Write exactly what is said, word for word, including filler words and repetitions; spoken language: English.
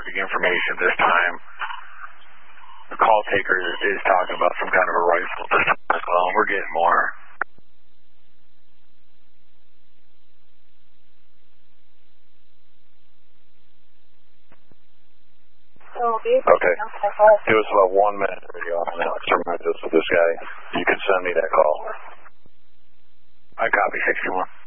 traffic information this time. The call taker is talking about some kind of a rifle this time as well. We're getting more. Okay. It was about one minute video on Alex Ramirez with this guy. You can send me that call. I copy sixty-one.